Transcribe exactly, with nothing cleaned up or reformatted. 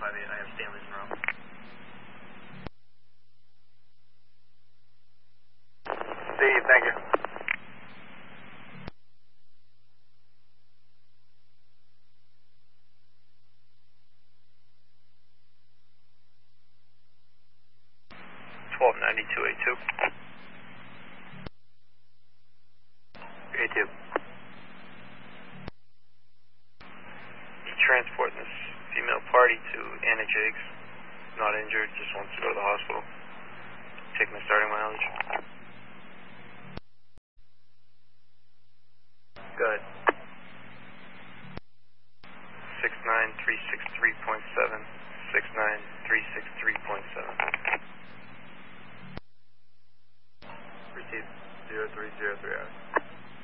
five eight, I have Stanley's in row. Steve, thank you. twelve ninety-two A two. A two. You transporting this female party to Anna Jakes. Not injured, just wants to go to the hospital. Taking the starting mileage. Good. six nine three six three point seven. six nine three six three point seven. Receive zero three zero three hours.